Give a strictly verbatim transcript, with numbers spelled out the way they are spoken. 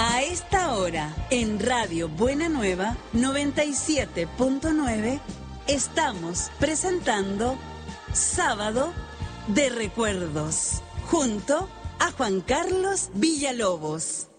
A esta hora, en Radio Buena Nueva noventa y siete punto nueve, estamos presentando Sábado de Recuerdos, junto a Juan Carlos Villalobos.